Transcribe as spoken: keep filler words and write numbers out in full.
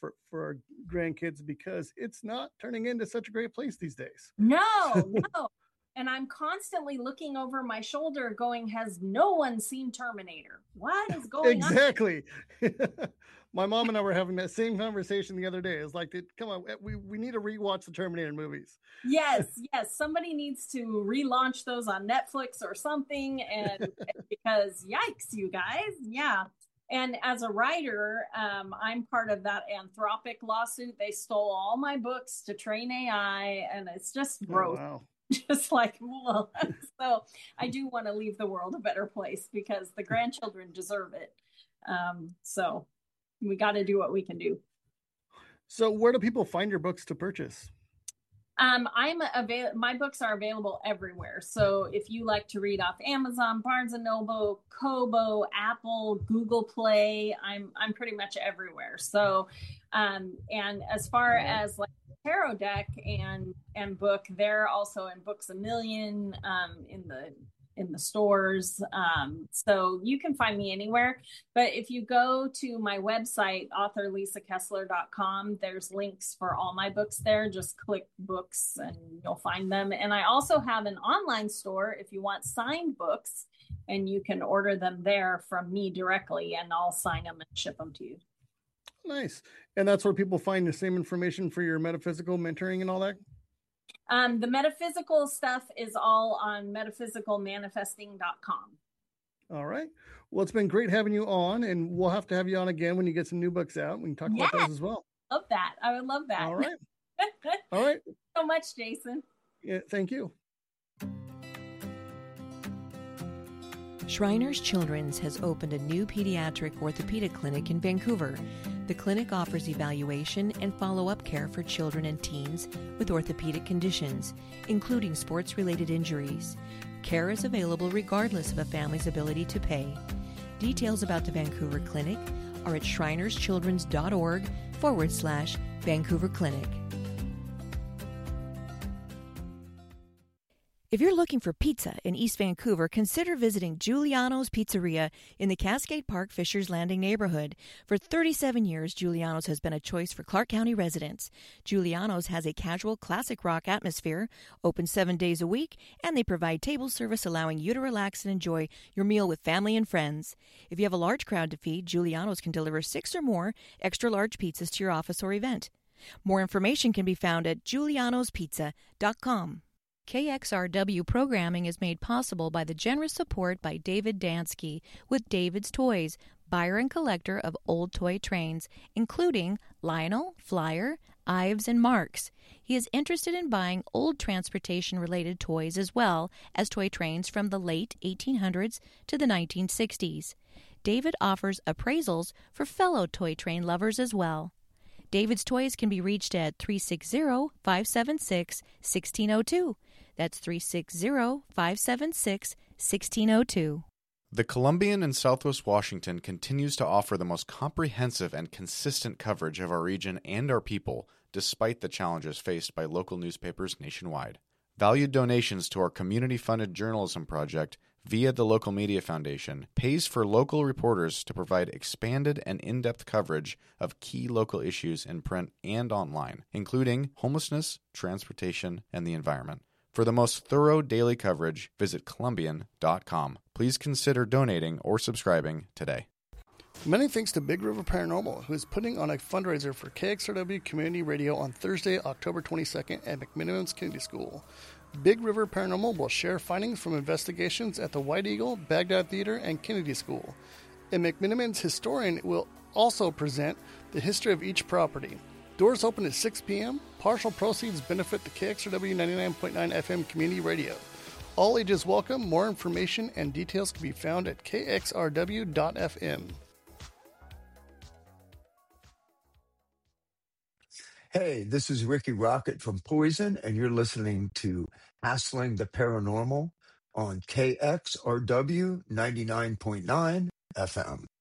for, for our grandkids because it's not turning into such a great place these days. No, no. And I'm constantly looking over my shoulder going, has no one seen Terminator? What is going exactly. on? Exactly. My mom and I were having that same conversation the other day. It's like, come on, we, we need to rewatch the Terminator movies. Yes, yes. Somebody needs to relaunch those on Netflix or something. And because yikes, you guys. Yeah. And as a writer, um, I'm part of that Anthropic lawsuit. They stole all my books to train A I, and it's just gross. Oh, wow. Just like, well, so I do want to leave the world a better place because the grandchildren deserve it. Um, so we got to do what we can do. So where do people find your books to purchase? Um, I'm avail- my books are available everywhere. So if you like to read off Amazon, Barnes and Noble, Kobo, Apple, Google Play, I'm I'm pretty much everywhere. So, um, and as far as like tarot deck and and book, they're also in Books A Million, um, in the in the stores. Um, so you can find me anywhere. But if you go to my website, author lisa kessler dot com, there's links for all my books there. Just click books and you'll find them. And I also have an online store if you want signed books, and you can order them there from me directly, and I'll sign them and ship them to you. Nice. And that's where people find the same information for your metaphysical mentoring and all that? Um, the metaphysical stuff is all on metaphysical manifesting dot com. All right. Well, it's been great having you on, and we'll have to have you on again when you get some new books out. We can talk yes. about those as well. Love that. I would love that. All right. All right. Thank you so much, Jason. Yeah, thank you. Shriners Children's has opened a new pediatric orthopedic clinic in Vancouver. The clinic offers evaluation and follow-up care for children and teens with orthopedic conditions, including sports-related injuries. Care is available regardless of a family's ability to pay. Details about the Vancouver Clinic are at shrinerschildrens.org forward slash Vancouver Clinic. If you're looking for pizza in East Vancouver, consider visiting Giuliano's Pizzeria in the Cascade Park Fishers Landing neighborhood. For thirty-seven years, Giuliano's has been a choice for Clark County residents. Giuliano's has a casual classic rock atmosphere, open seven days a week, and they provide table service allowing you to relax and enjoy your meal with family and friends. If you have a large crowd to feed, Giuliano's can deliver six or more extra large pizzas to your office or event. More information can be found at giulianos pizza dot com. K X R W programming is made possible by the generous support by David Dansky with David's Toys, buyer and collector of old toy trains, including Lionel, Flyer, Ives, and Marks. He is interested in buying old transportation-related toys as well as toy trains from the late eighteen hundreds to the nineteen sixties. David offers appraisals for fellow toy train lovers as well. David's Toys can be reached at three six zero, five seven six, one six zero two. That's three six zero, five seven six, one six zero two. The Columbian in Southwest Washington continues to offer the most comprehensive and consistent coverage of our region and our people, despite the challenges faced by local newspapers nationwide. Valued donations to our community-funded journalism project via the Local Media Foundation pays for local reporters to provide expanded and in-depth coverage of key local issues in print and online, including homelessness, transportation, and the environment. For the most thorough daily coverage, visit Columbian dot com. Please consider donating or subscribing today. Many thanks to Big River Paranormal, who is putting on a fundraiser for K X R W Community Radio on Thursday, October twenty-second at McMinimum's Kennedy School. Big River Paranormal will share findings from investigations at the White Eagle, Baghdad Theater, and Kennedy School. And McMinimum's historian will also present the history of each property. Doors open at six p.m. Partial proceeds benefit the K X R W ninety-nine point nine F M Community Radio. All ages welcome. More information and details can be found at k x r w dot f m. Hey, this is Ricky Rocket from Poison, and you're listening to Hassling the Paranormal on K X R W ninety-nine point nine F M.